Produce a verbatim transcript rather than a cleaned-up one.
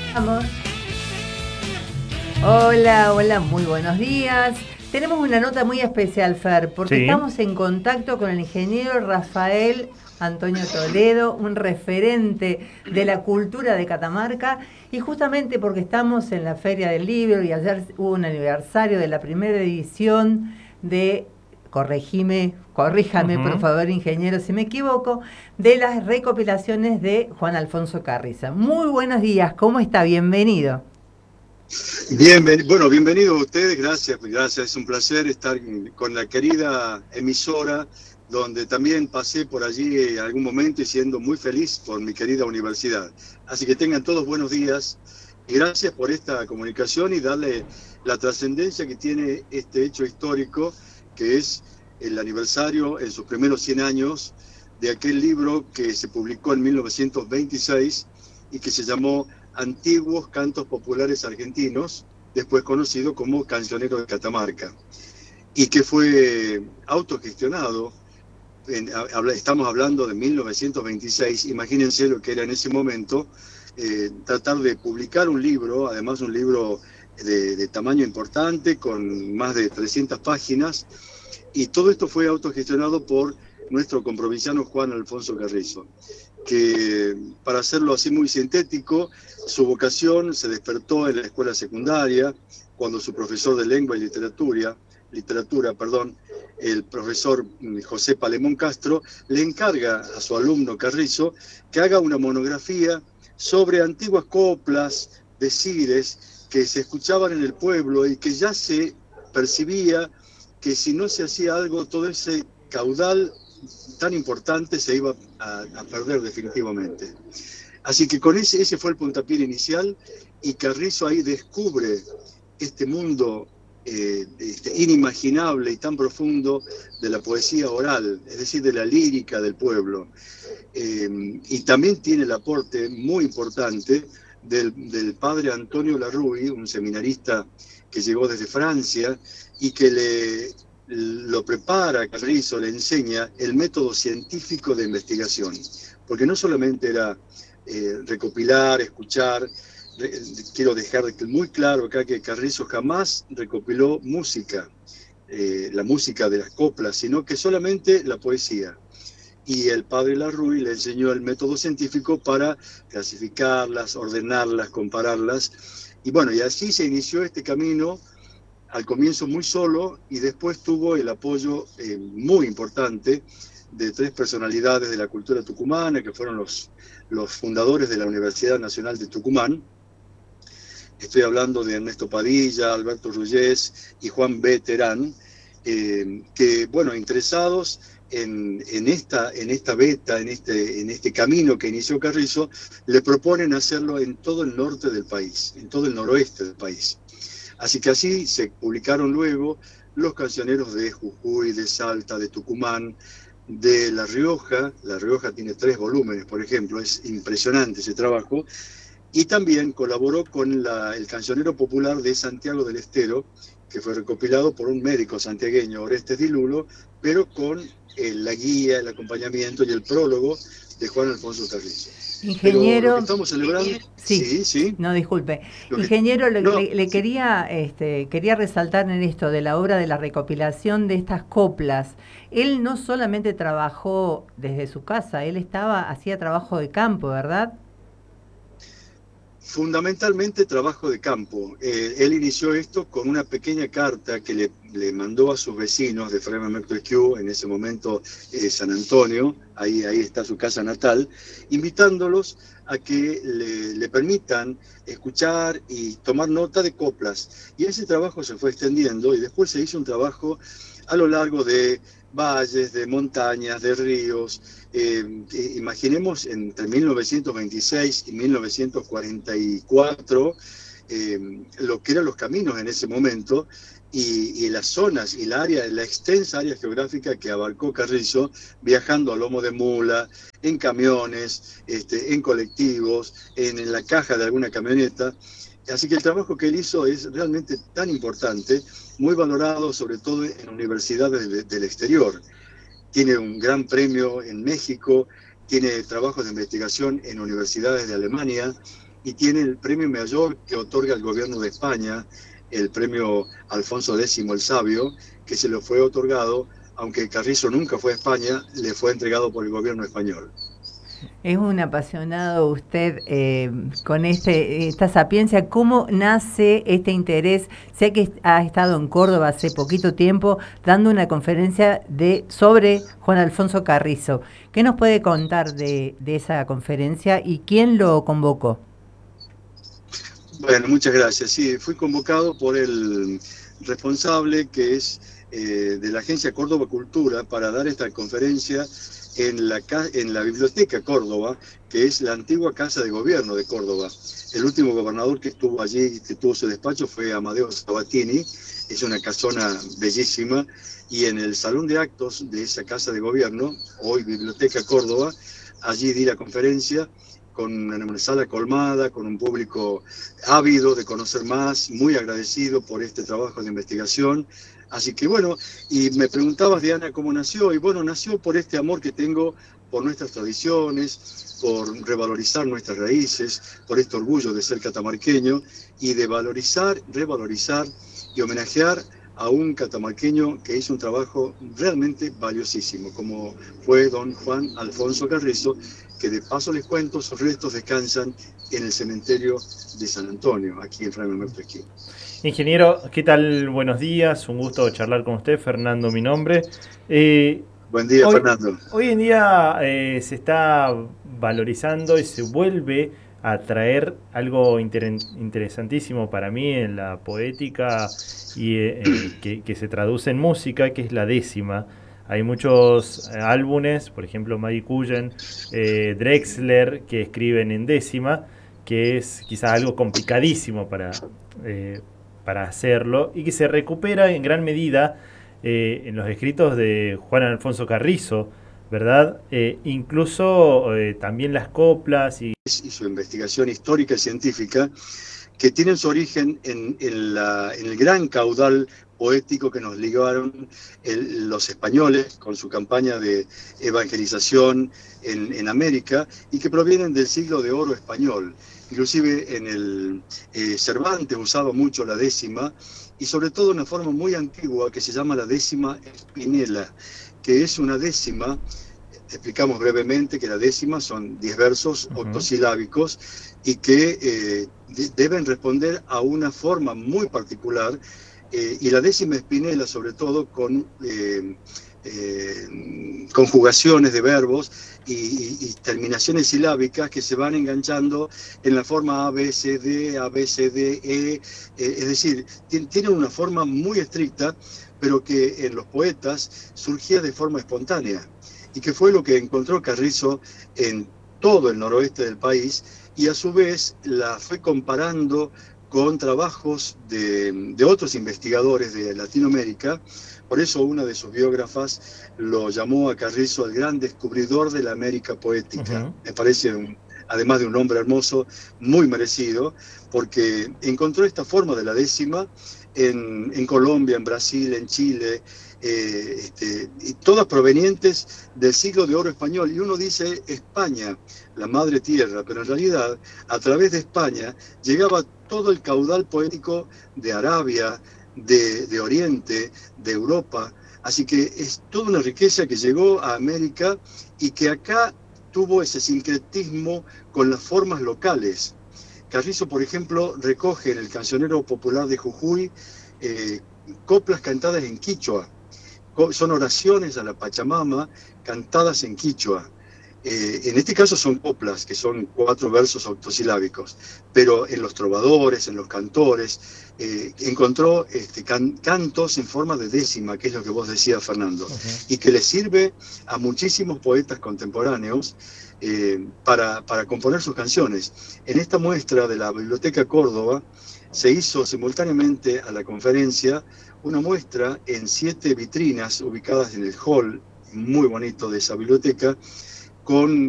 Vamos. Hola, hola, muy buenos días. Tenemos una nota muy especial, Fer, porque Sí. estamos en contacto con el ingeniero Rafael Antonio Toledo, un referente de la cultura de Catamarca, y justamente porque estamos en la Feria del Libro y ayer hubo un aniversario de la primera edición de, corregime, corríjame por Ujú. favor, ingeniero, si me equivoco, de las recopilaciones de Juan Alfonso Carriza. Muy buenos días, ¿cómo está? Bienvenido. Bien, bueno, bienvenidos a ustedes, gracias, gracias, es un placer estar con la querida emisora, donde también pasé por allí en algún momento y siendo muy feliz por mi querida universidad. Así que tengan todos buenos días y gracias por esta comunicación y darle la trascendencia que tiene este hecho histórico, que es el aniversario en sus primeros cien años de aquel libro que se publicó en mil novecientos veintiséis y que se llamó Antiguos Cantos Populares Argentinos, después conocido como Cancionero de Catamarca, y que fue autogestionado. En, habla, estamos hablando de mil novecientos veintiséis, imagínense lo que era en ese momento, eh, tratar de publicar un libro, además un libro de, de tamaño importante, con más de trescientas páginas, y todo esto fue autogestionado por nuestro comprovinciano Juan Alfonso Carrizo, que, para hacerlo así muy sintético, su vocación se despertó en la escuela secundaria, cuando su profesor de lengua y literatura, literatura perdón, el profesor José Palemón Castro, le encarga a su alumno Carrizo que haga una monografía sobre antiguas coplas, decires, que se escuchaban en el pueblo y que ya se percibía que si no se hacía algo, todo ese caudal tan importante se iba a, a perder definitivamente. Así que con ese, ese fue el puntapié inicial, y Carrizo ahí descubre este mundo eh, este, inimaginable y tan profundo de la poesía oral, es decir, de la lírica del pueblo. Eh, y también tiene el aporte muy importante del, del padre Antonio Larrui, un seminarista que llegó desde Francia y que le, lo prepara a Carrizo, le enseña el método científico de investigación, porque no solamente era eh, recopilar, escuchar. Quiero dejar muy claro acá que Carrizo jamás recopiló música, eh, la música de las coplas, sino que solamente la poesía. Y el padre Larrui le enseñó el método científico para clasificarlas, ordenarlas, compararlas. Y bueno, y así se inició este camino, al comienzo muy solo, y después tuvo el apoyo eh, muy importante de tres personalidades de la cultura tucumana, que fueron los, los fundadores de la Universidad Nacional de Tucumán. Estoy hablando de Ernesto Padilla, Alberto Rullés y Juan B. Terán, eh, que, bueno, interesados en, en, esta, en esta beta, en este, en este camino que inició Carrizo, le proponen hacerlo en todo el norte del país, en todo el noroeste del país. Así que así se publicaron luego los cancioneros de Jujuy, de Salta, de Tucumán, de La Rioja. La Rioja tiene tres volúmenes, por ejemplo, es impresionante ese trabajo. Y también colaboró con la, el cancionero popular de Santiago del Estero, que fue recopilado por un médico santiagueño, Orestes Di Lulo, pero con eh, la guía, el acompañamiento y el prólogo de Juan Alfonso Carrizo. Pero lo que Ingeniero, estamos celebrando, sí, sí, sí, no, disculpe. lo que, Ingeniero, le, no, le- le sí. quería, este, quería resaltar en esto de la obra de la recopilación de estas coplas. Él no solamente trabajó desde su casa, él estaba, hacía trabajo de campo, ¿verdad? Fundamentalmente trabajo de campo. Eh, él inició esto con una pequeña carta que le, le mandó a sus vecinos de Fremantle, en ese momento eh, San Antonio, ahí, ahí está su casa natal, invitándolos a que le, le permitan escuchar y tomar nota de coplas. Y ese trabajo se fue extendiendo y después se hizo un trabajo a lo largo de valles, de montañas, de ríos. Eh, eh, imaginemos entre mil novecientos veintiséis y mil novecientos cuarenta y cuatro eh, lo que eran los caminos en ese momento y, y las zonas y la área, la extensa área geográfica que abarcó Carrizo, viajando a lomo de mula, en camiones, este, en colectivos, en, en la caja de alguna camioneta. Así que el trabajo que él hizo es realmente tan importante, muy valorado sobre todo en universidades de, del exterior. Tiene un gran premio en México, tiene trabajos de investigación en universidades de Alemania, y tiene el premio mayor que otorga el gobierno de España, el premio Alfonso X el Sabio, que se le fue otorgado, aunque Carrizo nunca fue a España, le fue entregado por el gobierno español. Es un apasionado usted eh, con este, esta sapiencia. ¿Cómo nace este interés? Sé que ha estado en Córdoba hace poquito tiempo dando una conferencia de, sobre Juan Alfonso Carrizo. ¿Qué nos puede contar de, de esa conferencia y quién lo convocó? Bueno, muchas gracias. Sí, fui convocado por el responsable que es eh, de la Agencia Córdoba Cultura para dar esta conferencia en la, en la Biblioteca Córdoba, que es la antigua Casa de Gobierno de Córdoba. El último gobernador que estuvo allí, que tuvo su despacho, fue Amadeo Sabatini. Es una casona bellísima, y en el salón de actos de esa Casa de Gobierno, hoy Biblioteca Córdoba, allí di la conferencia con una sala colmada, con un público ávido de conocer más, muy agradecido por este trabajo de investigación. Así que bueno, y me preguntabas, Diana, cómo nació, y bueno, nació por este amor que tengo por nuestras tradiciones, por revalorizar nuestras raíces, por este orgullo de ser catamarqueño, y de valorizar, revalorizar y homenajear a un catamarqueño que hizo un trabajo realmente valiosísimo, como fue don Juan Alfonso Carrizo, que de paso les cuento, sus restos descansan en el cementerio de San Antonio, aquí en Fray Mamerto Esquina. Ingeniero, ¿qué tal? Buenos días, un gusto charlar con usted, Fernando mi nombre. Eh, Buen día, hoy, Fernando. Hoy en día eh, se está valorizando y se vuelve a traer algo inter interesantísimo para mí en la poética y eh, que, que se traduce en música, que es la décima. Hay muchos eh, álbumes, por ejemplo Madicuyen, eh, Drexler, que escriben en décima, que es quizá algo complicadísimo para, eh, para hacerlo, y que se recupera en gran medida eh, en los escritos de Juan Alfonso Carrizo, ¿verdad? Eh, incluso eh, también las coplas y... y su investigación histórica y científica, que tienen su origen en, en, la, en el gran caudal poético que nos ligaron el, los españoles con su campaña de evangelización en, en América, y que provienen del siglo de oro español. Inclusive en el eh, Cervantes usaba mucho la décima, y sobre todo una forma muy antigua que se llama la décima espinela, que es una décima. Explicamos brevemente que la décima son diez versos uh-huh. octosilábicos, y que eh, de, deben responder a una forma muy particular, eh, y la décima espinela sobre todo con eh, eh, conjugaciones de verbos y, y, y terminaciones silábicas que se van enganchando en la forma A, B, C, D, A, B, C, D, E, eh, es decir, tienen una forma muy estricta, pero que en los poetas surgía de forma espontánea, y que fue lo que encontró Carrizo en todo el noroeste del país, y a su vez la fue comparando con trabajos de, de otros investigadores de Latinoamérica. Por eso una de sus biógrafas lo llamó a Carrizo el gran descubridor de la América poética. Uh-huh. Me parece, un, además de un nombre hermoso, muy merecido, porque encontró esta forma de la décima en, en Colombia, en Brasil, en Chile, Eh, este, y todas provenientes del siglo de oro español. Y uno dice España, la madre tierra, pero en realidad a través de España llegaba todo el caudal poético de Arabia, de, de Oriente, de Europa. Así que es toda una riqueza que llegó a América, y que acá tuvo ese sincretismo con las formas locales. Carrizo, por ejemplo, recoge en el Cancionero Popular de Jujuy eh, coplas cantadas en quichua. Son oraciones a la Pachamama cantadas en quichua. Eh, en este caso son coplas, que son cuatro versos octosilábicos, pero en los trovadores, en los cantores, eh, encontró este, can, cantos en forma de décima, que es lo que vos decías, Fernando, uh-huh. y que le sirve a muchísimos poetas contemporáneos eh, para, para componer sus canciones. En esta muestra de la Biblioteca Córdoba se hizo simultáneamente a la conferencia una muestra en siete vitrinas ubicadas en el hall muy bonito de esa biblioteca, con